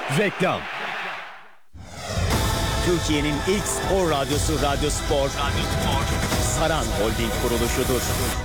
Reklam. Türkiye'nin ilk spor radyosu Radyo Spor. Saran Holding kuruluşudur.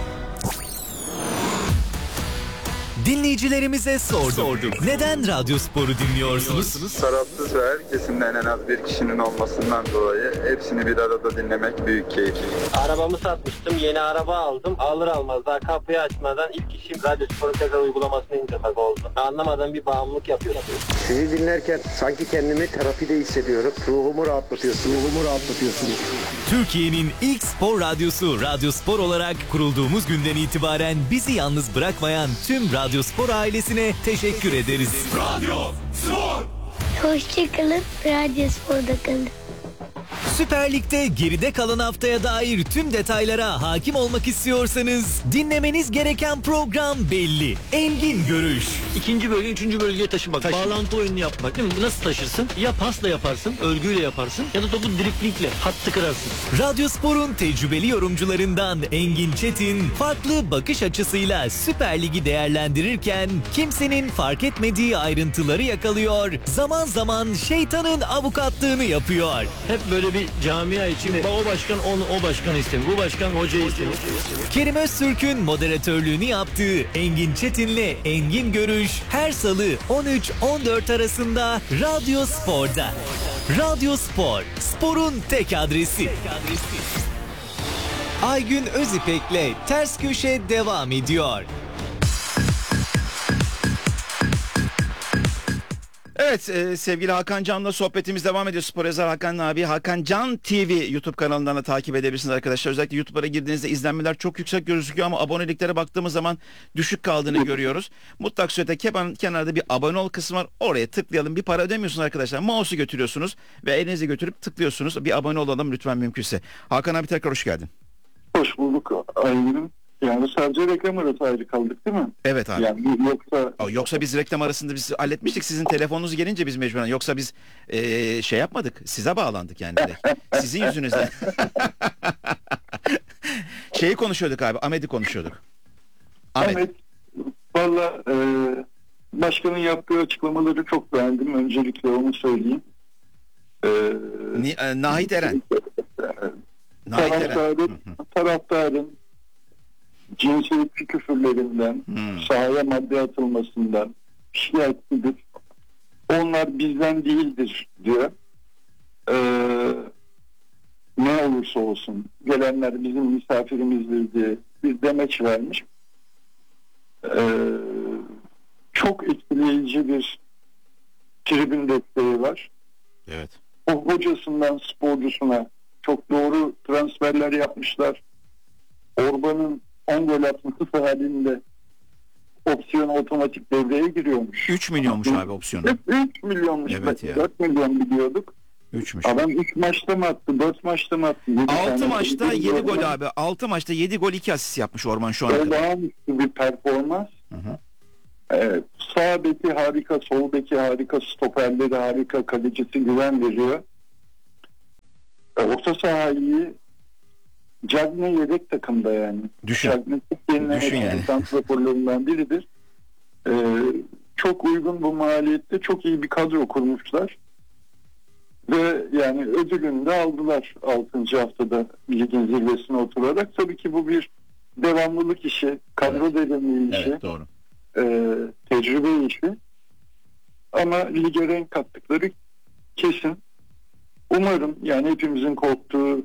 Dinleyicilerimize sorduk. Neden Radyo Spor'u dinliyorsunuz? Tarafsız ve her kesimden en az bir kişinin olmasından dolayı hepsini bir arada dinlemek büyük keyif. Arabamı satmıştım, yeni araba aldım. Alır almaz daha kapıyı açmadan ilk işim Radyo Spor'un tekrar uygulamasını indirmek oldu. Anlamadan bir bağımlılık yapıyorum. Sizi dinlerken sanki kendimi terapide hissediyorum. Ruhumu rahatlatıyorsunuz. Türkiye'nin ilk spor radyosu Radyo Spor olarak kurulduğumuz günden itibaren bizi yalnız bırakmayan tüm Radyo Spor ailesine teşekkür ederiz. Radyo Spor. Hoşçakalın, Radyo Spor'da kalın. Süper Lig'de geride kalan haftaya dair tüm detaylara hakim olmak istiyorsanız dinlemeniz gereken program belli. Engin Görüş. İkinci bölge, üçüncü bölgeye taşımak. Bağlantı oyununu yapmak değil mi? Nasıl taşırsın? Ya pasla yaparsın, örgüyle yaparsın ya da topu driplikle, hattı kırarsın. Radyo Spor'un tecrübeli yorumcularından Engin Çetin farklı bakış açısıyla Süper Lig'i değerlendirirken kimsenin fark etmediği ayrıntıları yakalıyor. Zaman zaman şeytanın avukatlığını yapıyor. Hep böyle bir camia için o başkan o başkanı istemiyor. Bu başkan hocayı istemiyor. Kerim Öztürk'ün moderatörlüğünü yaptığı Engin Çetin'le Engin Görüş her salı 13-14 arasında Radyo Spor'da. Radyo Spor, sporun tek adresi. Aygün Özipek'le Ters Köşe devam ediyor. Evet sevgili Hakan Can'la sohbetimiz devam ediyor. Spor yazar Hakan abi. Hakan Can TV YouTube kanalından da takip edebilirsiniz arkadaşlar. Özellikle YouTube'a girdiğinizde izlenmeler çok yüksek gözüküyor ama aboneliklere baktığımız zaman düşük kaldığını görüyoruz. Mutlak surette kenarda bir abone ol kısmı var. Oraya tıklayalım. Bir para ödemiyorsunuz arkadaşlar. Mouse'u götürüyorsunuz ve elinize götürüp tıklıyorsunuz. Bir abone olalım lütfen mümkünse. Hakan abi tekrar hoş geldin. Hoş bulduk Aygün. Yani sadece reklam arası ayrı kaldık değil mi? Evet abi. Yani Yoksa biz reklam arasında biz halletmiştik. Sizin telefonunuz gelince biz mecburen. Yoksa biz şey yapmadık. Size bağlandık yani. Sizin yüzünüzden. Şeyi konuşuyorduk abi. Ahmet'i konuşuyorduk. Ahmet. Valla başkanın yaptığı açıklamaları çok beğendim. Öncelikle onu söyleyeyim. Nahit Eren. Taraftarın cinsiyetçi küfürlerinden, sahaya madde atılmasından şikayetlidir. Onlar bizden değildir diyor. Ne olursa olsun gelenler bizim misafirimizdir diye bir demeç vermiş. Çok etkileyici bir tribün desteği var. Evet. O hocasından sporcusuna çok doğru transferler yapmışlar. Orban'ın 10 gol atması halinde opsiyon otomatik devreye giriyormuş. 3 milyonmuş abi opsiyonu. 3 milyonmuş. Evet ya. 4 milyon biliyorduk. 3'müş. Adam 3 maçta mı attı? 4 maçta mı attı? 6 maçta 7 gol abi. 6 maçta 7 gol 2 asist yapmış Orman şu ana kadar. Olağanüstü bir performans. Evet. Sağ beki harika, sol beki harika, stoperleri harika, kalecisi güven veriyor. Orta saha iyi. Cagne yedek takımda yani. Düşün. Cagne Türkiye'nin yani. santraforlarından biridir. Çok uygun bu maliyette çok iyi bir kadro kurmuşlar. Ve yani ödülünü de aldılar 6. haftada ligin zirvesine oturarak. Tabii ki bu bir devamlılık işi, kadro derinliği işi, evet, doğru. Tecrübe işi. Ama lige renk kattıkları kesin. Umarım yani hepimizin korktuğu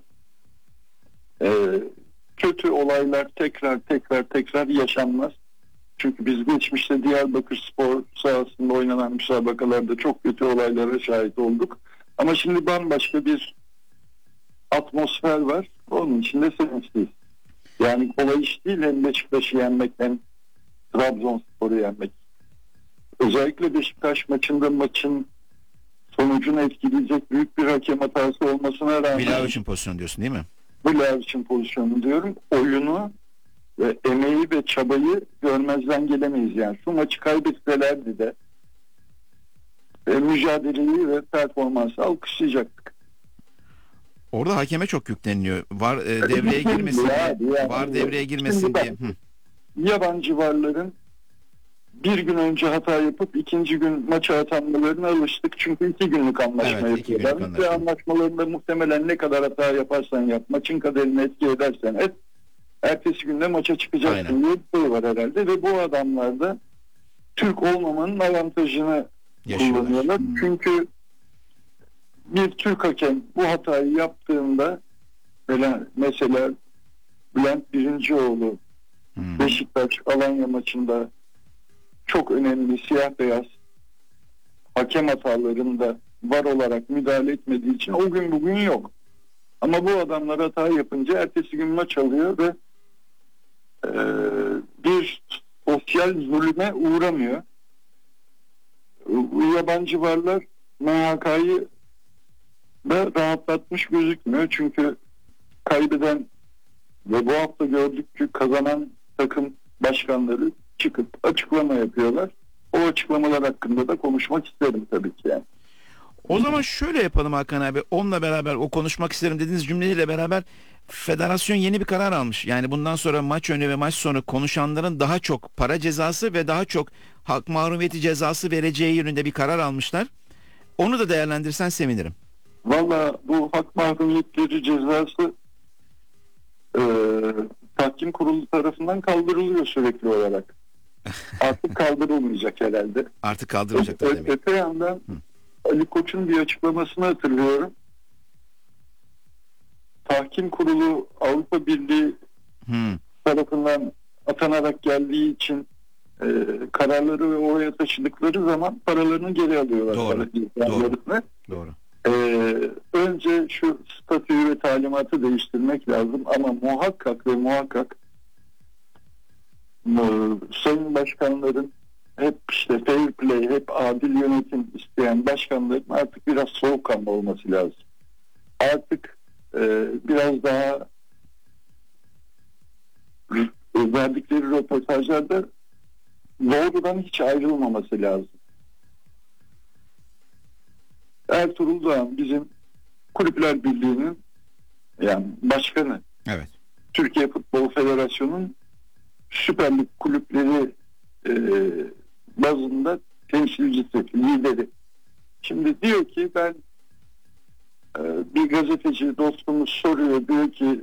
kötü olaylar tekrar yaşanmaz. Çünkü biz geçmişte Diyarbakır spor sahasında oynanan müsabakalarda çok kötü olaylara şahit olduk. Ama şimdi bambaşka bir atmosfer var. Onun için de sevinçliyiz. Yani kolay iş değil hem Beşiktaş'ı yenmek hem Trabzonspor'u yenmek. Özellikle Beşiktaş maçın sonucunu etkileyecek büyük bir hakem hatası olmasına rağmen. Vlahovic'in pozisyonu diyorsun değil mi? Vlahovic'in pozisyonu diyorum. Oyunu ve emeği ve çabayı görmezden gelemeyiz yani. Şu maçı kaybetselerdi de mücadeleyi ve performansı alkışlayacaktık. Orada hakeme çok yükleniliyor. Var devreye girmesin diye. Var devreye girmesin diye. Yabancı varların bir gün önce hata yapıp ikinci gün maça atanmalarına alıştık. Çünkü 2 günlük anlaşma Evet, 2 günlük yapıyorlar. anlaşma. Ve anlaşmalarında muhtemelen ne kadar hata yaparsan yap, maçın kaderini etki edersen et, ertesi günde maça çıkacaksın Aynen. diye bir şey var herhalde. Ve bu adamlar da Türk olmamanın avantajını Yaşıyorlar. kullanıyorlar. Çünkü bir Türk hakem bu hatayı yaptığında mesela Bülent Birincioğlu Beşiktaş Alanya maçında çok önemli siyah beyaz hakem hatalarında var olarak müdahale etmediği için o gün bugün yok. Ama bu adamlar hata yapınca ertesi gün maç alıyor ve bir sosyal zulüme uğramıyor. Yabancı varlar MHK'yı da rahatlatmış gözükmüyor. Çünkü kaybeden ve bu hafta gördük ki kazanan takım başkanları çıkıp açıklama yapıyorlar. O açıklamalar hakkında da konuşmak isterim tabii ki yani. O zaman şöyle yapalım Hakan abi. Onunla beraber o konuşmak isterim dediğiniz cümleyle beraber federasyon yeni bir karar almış. Yani bundan sonra maç önü ve maç sonu konuşanların daha çok para cezası ve daha çok hak mahrumiyeti cezası vereceği yönünde bir karar almışlar. Onu da değerlendirsen sevinirim. Valla bu hak mahrumiyetleri cezası tahkim kurulu tarafından kaldırılıyor sürekli olarak. Artık kaldırılmayacak herhalde. Artık kaldırılacaklar demek. Öte yandan Ali Koç'un bir açıklamasını hatırlıyorum. Tahkim kurulu Avrupa Birliği tarafından atanarak geldiği için kararları ve oraya taşıdıkları zaman paralarını geri alıyorlar. Doğru. Doğru. Önce şu statüyü ve talimatı değiştirmek lazım ama muhakkak sayın başkanların hep işte fair play, hep adil yönetim isteyen başkanların artık biraz soğukkanlı olması lazım. Artık biraz daha verdikleri röportajlarda doğrudan hiç ayrılmaması lazım. Ertuğrul Doğan bizim Kulüpler Birliği'nin yani başkanı. Evet. Türkiye Futbol Federasyonu'nun Süper Lig kulüpleri bazında temsilcisi, lideri. Şimdi diyor ki ben bir gazeteci dostumuz soruyor, diyor ki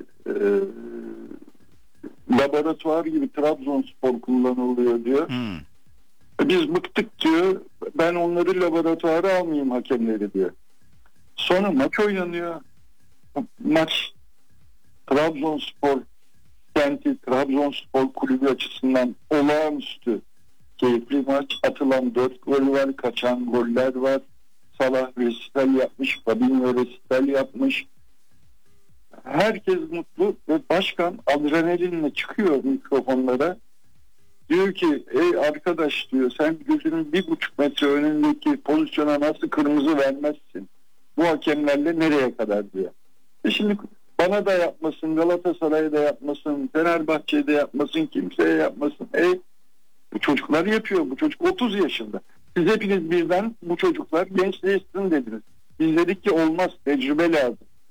laboratuvar gibi Trabzonspor kullanılıyor diyor. Biz bıktık diyor. Ben onları laboratuvara almayayım hakemleri diyor. Sonra maç oynanıyor. Maç Trabzonspor kenti, Trabzonspor kulübü açısından olağanüstü keyifli maç. Atılan 4 gol var, kaçan goller var. Salah resital yapmış, Fabinho resital yapmış. Herkes mutlu ve başkan adrenalinle çıkıyor mikrofonlara. Diyor ki ey arkadaş diyor, sen gözünün 1,5 metre önündeki pozisyona nasıl kırmızı vermezsin? Bu hakemlerle nereye kadar diyor. Şimdi bana da yapmasın, Galatasaray'a da yapmasın, Fenerbahçe'ye de yapmasın, kimseye yapmasın. Bu çocuklar yapıyor. Bu çocuk 30 yaşında. Siz hepiniz birden bu çocuklar gençleşsin dediniz. Biz dedik ki olmaz, tecrübe lazım.